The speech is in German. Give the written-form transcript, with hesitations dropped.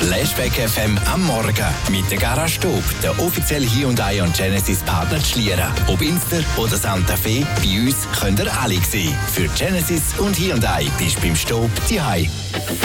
Flashback FM am Morgen mit der Garage Stob, der offizielle Hyundai und Genesis Partner Schlieren. Ob Inster oder Santa Fe, bei uns könnt ihr alle sehen. Für Genesis und Hyundai bist du beim Stob zu Hause.